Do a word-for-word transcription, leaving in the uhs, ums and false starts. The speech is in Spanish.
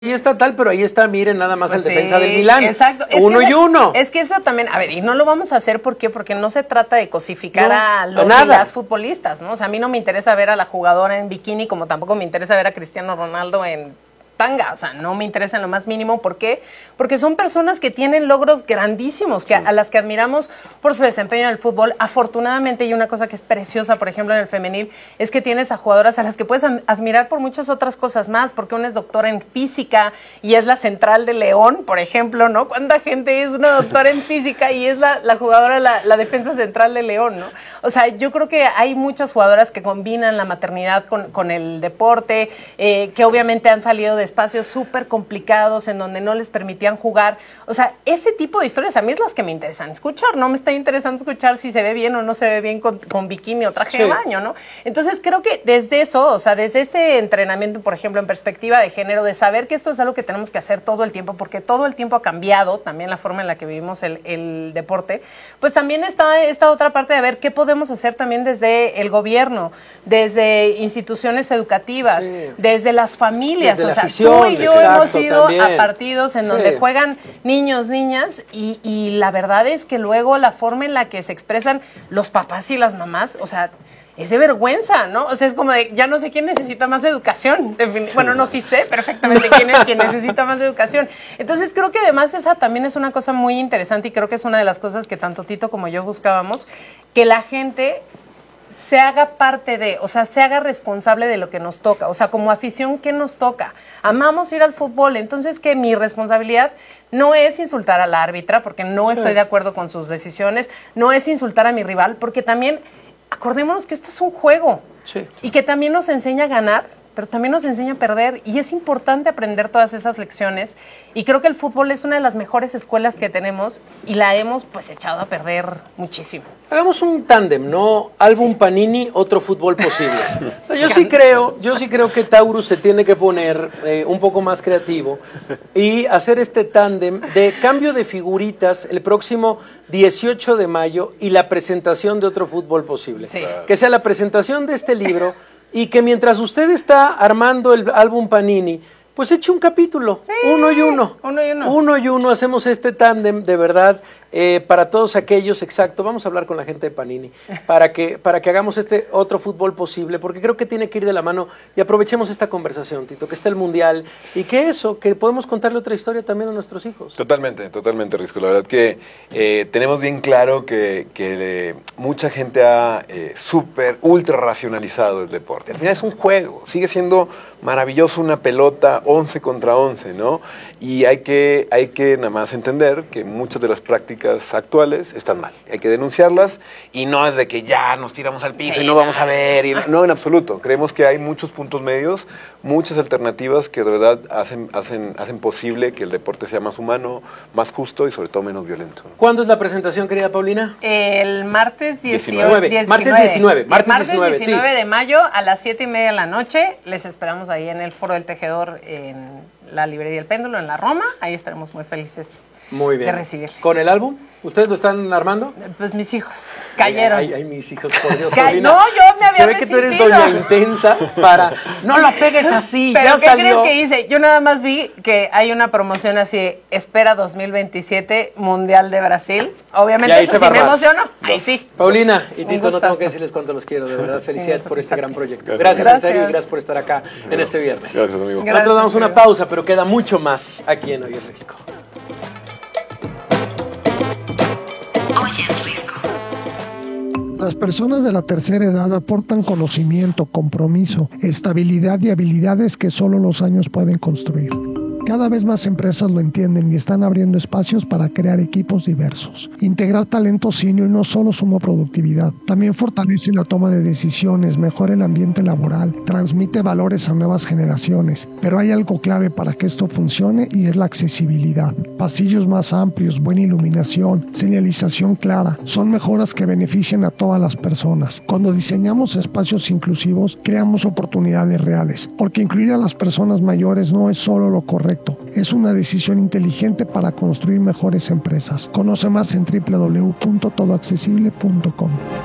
Ahí está tal, pero ahí está, miren, nada más Pues el defensa sí, del Milán. Exacto. Es Uno que, y uno. Es que eso también, a ver, y no lo vamos a hacer, ¿por qué? Porque no se trata de cosificar no, a los a y las futbolistas, ¿no? O sea, a mí no me interesa ver a la jugadora en bikini, como tampoco me interesa ver a Cristiano Ronaldo en tanga, o sea, no me interesa en lo más mínimo. ¿Por qué? Porque son personas que tienen logros grandísimos, que sí. a las que admiramos por su desempeño en el fútbol. Afortunadamente, y una cosa que es preciosa, por ejemplo, en el femenil, es que tienes a jugadoras a las que puedes admirar por muchas otras cosas más, porque una es doctora en física y es la central de León, por ejemplo, ¿no? ¿Cuánta gente es una doctora en física y es la, la jugadora, la, la defensa central de León, ¿no? O sea, yo creo que hay muchas jugadoras que combinan la maternidad con, con el deporte, eh, que obviamente han salido de espacios súper complicados en donde no les permitían jugar. O sea, ese tipo de historias a mí es las que me interesan escuchar. No me está interesando escuchar si se ve bien o no se ve bien con, con bikini o traje sí. de baño, ¿no? Entonces creo que desde eso, o sea, desde este entrenamiento, por ejemplo, en perspectiva de género, de saber que esto es algo que tenemos que hacer todo el tiempo, porque todo el tiempo ha cambiado también la forma en la que vivimos el, el deporte, pues también está esta otra parte de ver qué podemos hacer también desde el gobierno, desde instituciones educativas, sí. desde las familias, desde o sea, tú y yo exacto, hemos ido también. a partidos en sí. donde juegan niños, niñas, y, y la verdad es que luego la forma en la que se expresan los papás y las mamás, o sea, es de vergüenza, ¿no? O sea, es como de, ya no sé quién necesita más educación. Bueno, no, sí sé perfectamente quién es quien necesita más educación. Entonces, creo que además esa también es una cosa muy interesante y creo que es una de las cosas que tanto Tito como yo buscábamos, que la gente se haga parte de, o sea, se haga responsable de lo que nos toca. O sea, como afición, ¿qué nos toca? Amamos ir al fútbol, entonces que mi responsabilidad no es insultar a la árbitra, porque no sí. estoy de acuerdo con sus decisiones, no es insultar a mi rival, porque también acordémonos que esto es un juego sí. y que también nos enseña a ganar, pero también nos enseña a perder, y es importante aprender todas esas lecciones, y creo que el fútbol es una de las mejores escuelas que tenemos, y la hemos pues echado a perder muchísimo. Hagamos un tándem, ¿no? Álbum Panini, otro fútbol posible. Yo sí creo, yo sí creo que Taurus se tiene que poner eh, un poco más creativo y hacer este tándem de cambio de figuritas el próximo dieciocho de mayo y la presentación de otro fútbol posible. Sí. Que sea la presentación de este libro y que mientras usted está armando el álbum Panini, pues eche un capítulo, sí, uno y uno. Uno y uno. Uno y uno, hacemos este tándem de verdad eh, para todos aquellos, exacto, vamos a hablar con la gente de Panini, para que, para que hagamos este otro fútbol posible, porque creo que tiene que ir de la mano y aprovechemos esta conversación, Tito, que está el Mundial y que eso, que podemos contarle otra historia también a nuestros hijos. Totalmente, totalmente, Risco. La verdad que eh, tenemos bien claro que, que eh, mucha gente ha eh, súper, ultra racionalizado el deporte. Al final es un juego, sigue siendo maravilloso una pelota once contra once, ¿no? Y hay que, hay que nada más entender que muchas de las prácticas actuales están mal. Hay que denunciarlas y no es de que ya nos tiramos al piso sí, y no vamos a ver. Y no, no, en absoluto. Creemos que hay muchos puntos medios, muchas alternativas que de verdad hacen, hacen, hacen posible que el deporte sea más humano, más justo y sobre todo menos violento. ¿Cuándo es la presentación, querida Paulina? El martes diecinueve. diecinueve. Martes diecinueve. Martes, martes diecinueve, diecinueve sí. de mayo a las siete y media de la noche. Les esperamos ahí en el Foro del Tejedor, en la Librería El Péndulo, en la Roma. Ahí estaremos muy felices muy bien. de recibirles. ¿Con el álbum? ¿Ustedes lo están armando? Pues mis hijos cayeron. Ay, ay, ay mis hijos, por Dios. Ca no, yo me había Se ve que tú eres doña intensa para... No lo pegues así, pero ya ¿qué salió? crees que hice? Yo nada más vi que hay una promoción así, espera dos mil veintisiete, Mundial de Brasil. Obviamente eso sí me emocionó. Ahí sí. Paulina y Tito, no tengo que decirles cuánto los quiero, de verdad. Felicidades por este gran proyecto. Gracias, gracias, en serio, y gracias por estar acá en este viernes. Gracias, amigo. Nosotros damos una pausa, pero queda mucho más aquí en Hoy es Risco. Hoy es Risco. Las personas de la tercera edad aportan conocimiento, compromiso, estabilidad y habilidades que solo los años pueden construir. Cada vez más empresas lo entienden y están abriendo espacios para crear equipos diversos. Integrar talento senior no solo suma productividad, también fortalece la toma de decisiones, mejora el ambiente laboral, transmite valores a nuevas generaciones. Pero hay algo clave para que esto funcione y es la accesibilidad. Pasillos más amplios, buena iluminación, señalización clara, son mejoras que benefician a todas las personas. Cuando diseñamos espacios inclusivos, creamos oportunidades reales, porque incluir a las personas mayores no es solo lo correcto, es una decisión inteligente para construir mejores empresas. Conoce más en doble u doble u doble u punto todo accesible punto com.